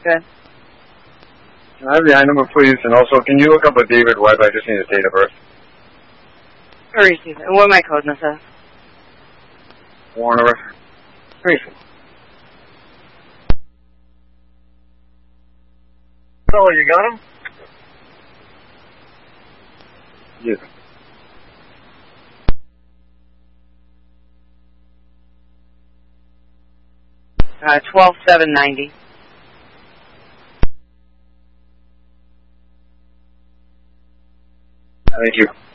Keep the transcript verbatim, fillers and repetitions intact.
Good. Can I have the I number, please? And also, can you look up a David Webb? I just need his date of birth. I received it. What am I code, Mister? Warner. Briefing. Fella, you got him? Yes. Uh, twelve seven ninety. Thank you.